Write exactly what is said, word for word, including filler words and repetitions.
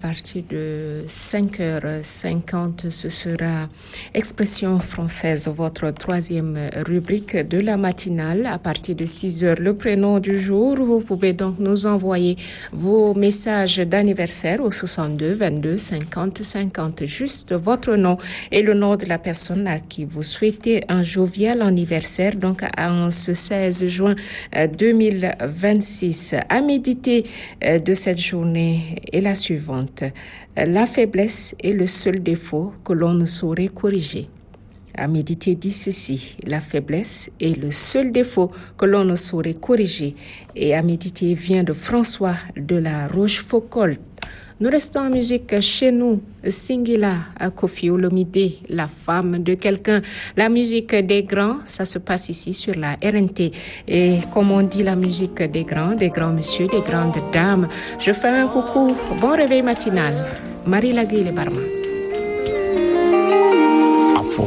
partir de cinq heures cinquante, ce sera Expression française, votre troisième rubrique de la matinale. À partir de six heures, le prénom du jour. Vous pouvez donc nous envoyer vos messages d'anniversaire au soixante-deux vingt-deux cinquante cinquante. Juste votre nom et le nom de la personne à qui vous souhaitez un jovial anniversaire, donc en ce seize juin deux mille vingt-six. À méditer de cette journée est la suivante. La faiblesse est le seul défaut que l'on ne saurait corriger. À méditer dit ceci: la faiblesse est le seul défaut que l'on ne saurait corriger. Et à méditer vient de François de la Rochefoucauld. Nous restons en musique chez nous. Singila Koffi Olomide, la femme de quelqu'un. La musique des grands, ça se passe ici sur la R N T. Et comme on dit, la musique des grands, des grands messieurs, des grandes dames. Je fais un coucou. Bon réveil matinal. Marie Laguille Barma.